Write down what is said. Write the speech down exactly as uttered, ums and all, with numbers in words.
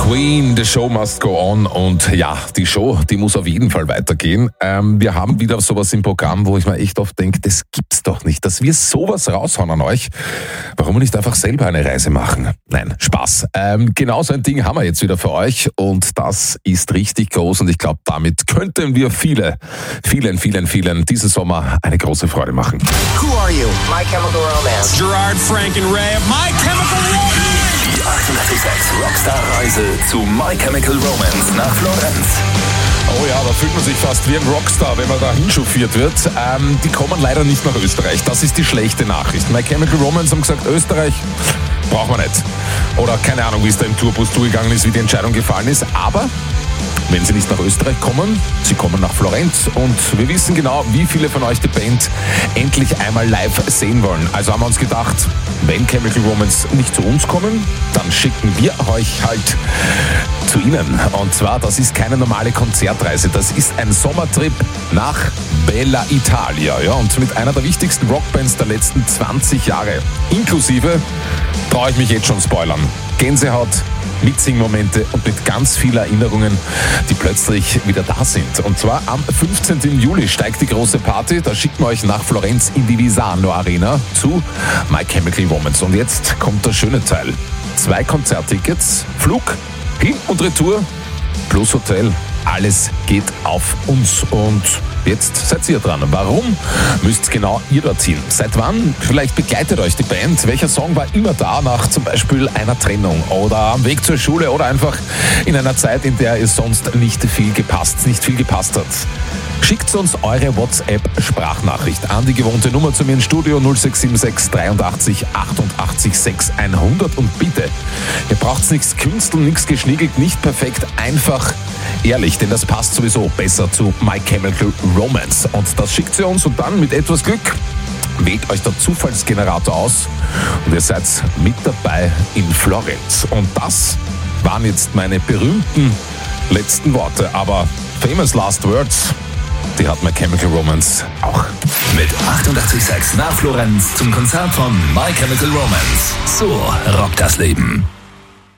Queen, the show must go on. Und ja, die Show, die muss auf jeden Fall weitergehen. Ähm, wir haben wieder sowas im Programm, wo ich mir echt oft denke, das gibt's doch nicht, dass wir sowas raushauen an euch. Warum nicht einfach selber eine Reise machen? Nein, Spaß. Ähm, genau so ein Ding haben wir jetzt wieder für euch und das ist richtig groß und ich glaube, damit könnten wir viele, vielen, vielen, vielen diesen Sommer eine große Freude machen. Who are you? My Chemical Romance. Gerard, Frank and Ray of My Chemical Romance. Die achtundachtzig Komma sechs Rockstar-Reise zu My Chemical Romance nach Florenz. Oh ja, da fühlt man sich fast wie ein Rockstar, wenn man da hinchauffiert wird. Ähm, die kommen leider nicht nach Österreich. Das ist die schlechte Nachricht. My Chemical Romance haben gesagt, Österreich braucht man nicht. Oder keine Ahnung, wie es da im Tourbus zugegangen ist, wie die Entscheidung gefallen ist. Aber wenn sie nicht nach Österreich kommen, sie kommen nach Florenz. Und wir wissen genau, wie viele von euch die Band endlich einmal live sehen wollen. Also haben wir uns gedacht, wenn Chemical Romance nicht zu uns kommen, dann schicken wir euch halt zu ihnen. Und zwar, das ist keine normale Konzertreise, das ist ein Sommertrip nach Bella Italia. Ja, und mit einer der wichtigsten Rockbands der letzten zwanzig Jahre. Inklusive, traue ich mich jetzt schon spoilern, Gänsehaut, Mitsingmomente und mit ganz vielen Erinnerungen, die plötzlich wieder da sind. Und zwar am fünfzehnten Juli steigt die große Party. Da schicken wir euch nach Florenz in die Visano Arena zu My Chemical Romance. Und jetzt kommt der schöne Teil. Zwei Konzerttickets, Flug, Hin- und Retour plus Hotel. Alles geht auf uns und jetzt seid ihr dran. Warum müsst genau ihr dorthin? Seit wann? Vielleicht begleitet euch die Band. Welcher Song war immer da nach zum Beispiel einer Trennung oder am Weg zur Schule oder einfach in einer Zeit, in der es sonst nicht viel gepasst, nicht viel gepasst hat? Schickt uns eure WhatsApp-Sprachnachricht an die gewohnte Nummer zu mir ins Studio null sechs sieben sechs dreiundachtzig achtundachtzig sechs hundert und bitte, ihr braucht nichts künsteln, nichts geschniegelt, nicht perfekt, einfach ehrlich, denn das passt sowieso besser zu My Chemical Romance. Und das schickt sie uns und dann mit etwas Glück wählt euch der Zufallsgenerator aus und ihr seid mit dabei in Florenz. Und das waren jetzt meine berühmten letzten Worte, aber famous last words, die hat My Chemical Romance auch. Mit achtundachtzig Komma sechs nach Florenz zum Konzert von My Chemical Romance. So rockt das Leben.